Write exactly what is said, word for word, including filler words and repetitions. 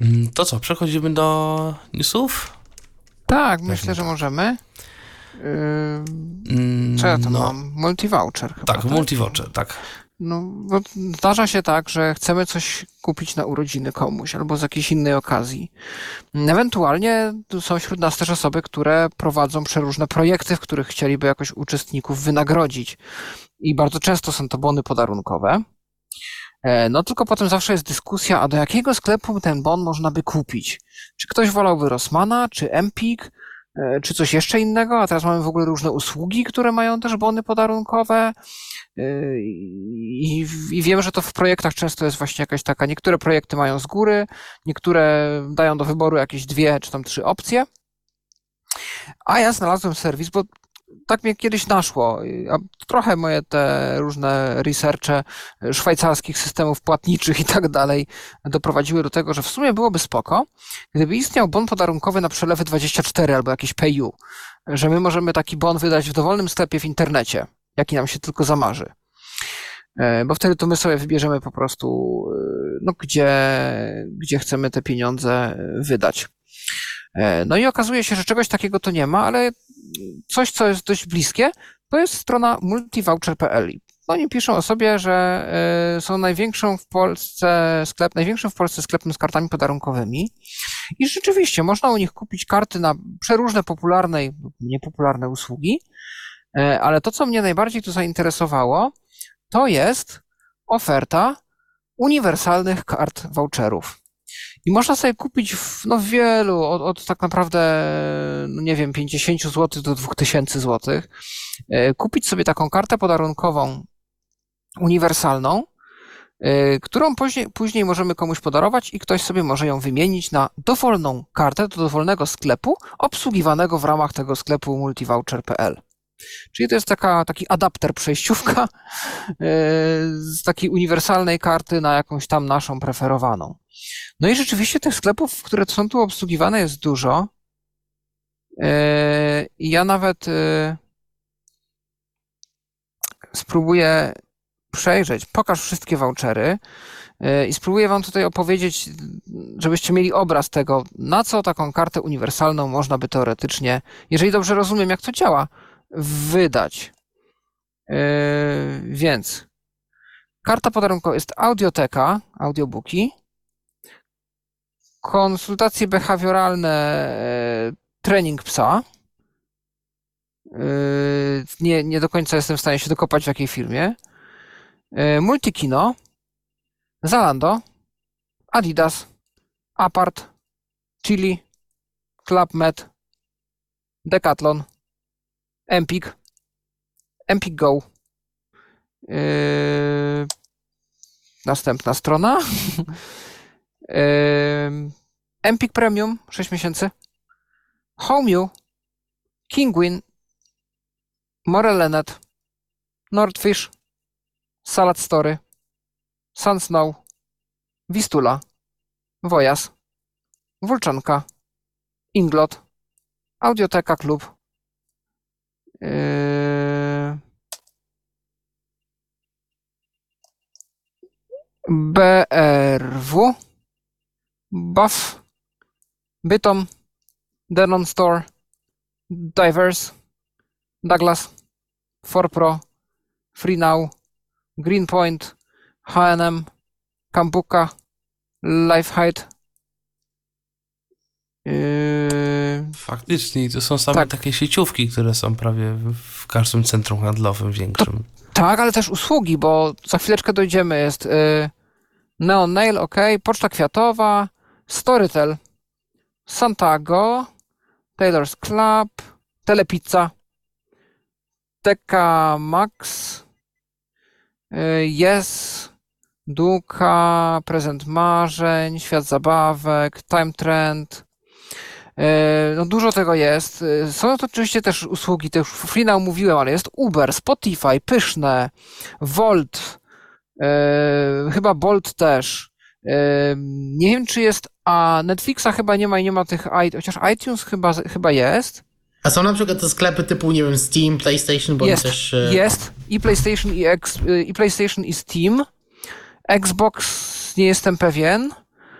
To co, przechodzimy do newsów? Tak, myślę, że możemy. Yy, co ja tam no, mam? Multivoucher chyba, Tak, tak? multivoucher, tak. No, bo zdarza się tak, że chcemy coś kupić na urodziny komuś albo z jakiejś innej okazji. Ewentualnie są wśród nas też osoby, które prowadzą przeróżne projekty, w których chcieliby jakoś uczestników wynagrodzić. I bardzo często są to bony podarunkowe. No tylko potem zawsze jest dyskusja, a do jakiego sklepu ten bon można by kupić? Czy ktoś wolałby Rossmana, czy Empik, czy coś jeszcze innego? A teraz mamy w ogóle różne usługi, które mają też bony podarunkowe. I, I wiem, że to w projektach często jest właśnie jakaś taka, niektóre projekty mają z góry, niektóre dają do wyboru jakieś dwie czy tam trzy opcje. A ja znalazłem serwis, bo tak mnie kiedyś naszło. A trochę moje te różne researche szwajcarskich systemów płatniczych i tak dalej doprowadziły do tego, że w sumie byłoby spoko, gdyby istniał bon podarunkowy na przelewy dwadzieścia cztery albo jakiś payu, że my możemy taki bon wydać w dowolnym sklepie w internecie, jaki nam się tylko zamarzy. Bo wtedy to my sobie wybierzemy po prostu, no, gdzie, gdzie chcemy te pieniądze wydać. No i okazuje się, że czegoś takiego to nie ma, ale coś, co jest dość bliskie, to jest strona multivoucher kropka p l. Oni piszą o sobie, że są największą w Polsce sklep, największym w Polsce sklepem z kartami podarunkowymi i rzeczywiście można u nich kupić karty na przeróżne popularne i niepopularne usługi, ale to, co mnie najbardziej tu zainteresowało, to jest oferta uniwersalnych kart voucherów. I można sobie kupić w, no, wielu, od, od tak naprawdę, no nie wiem, pięćdziesiąt złotych do dwa tysiące złotych, kupić sobie taką kartę podarunkową uniwersalną, którą później, później możemy komuś podarować i ktoś sobie może ją wymienić na dowolną kartę do dowolnego sklepu obsługiwanego w ramach tego sklepu multivoucher kropka p l. Czyli to jest taka, taki adapter, przejściówka z takiej uniwersalnej karty na jakąś tam naszą preferowaną. No i rzeczywiście tych sklepów, które są tu obsługiwane, jest dużo. I ja nawet spróbuję przejrzeć, pokaż wszystkie vouchery i spróbuję wam tutaj opowiedzieć, żebyście mieli obraz tego, na co taką kartę uniwersalną można by teoretycznie, jeżeli dobrze rozumiem, jak to działa, wydać. Yy, więc karta podarunkowa jest audioteka, audiobooki, konsultacje behawioralne, yy, trening psa. Yy, nie, nie do końca jestem w stanie się dokopać w jakiej firmie. Yy, Multikino, Zalando, Adidas, Apart, Chili, Club Med, Decathlon, Empik, Empik Go. Yy, następna strona. yy, Empik Premium, sześć miesięcy. Homeu, Kinguin, Morelenet, Nordfish, Salad Story, Sun Snow, Wistula, Wojas, Wulczanka, Inglot, Audioteka Klub, yy, B R W, Buff, Bytom, Denon Store, Diverse, Douglas, four Pro, Freenow, Greenpoint, H and M, Kambuka, Lifehide. Yy... Faktycznie, to są same tak. takie sieciówki, które są prawie w każdym centrum handlowym większym. To, tak, ale też usługi, bo za chwileczkę dojdziemy. Jest yy, Neon Nail, ok, Poczta Kwiatowa, Storytel, Santago, Taylor's Club, Telepizza, Teka Max, yy, Yes, Duka, Prezent Marzeń, Świat Zabawek, Time Trend. No dużo tego jest. Są to oczywiście też usługi, też Freenow mówiłem, ale jest Uber, Spotify, Pyszne, Volt, yy, chyba Bolt też. Yy, nie wiem, czy jest, a Netflixa chyba nie ma i nie ma tych, chociaż iTunes chyba, chyba jest. A są na przykład te sklepy typu, nie wiem, Steam, PlayStation, bo jest, też... Jest, i PlayStation, i, X, i PlayStation, i Steam. Xbox nie jestem pewien.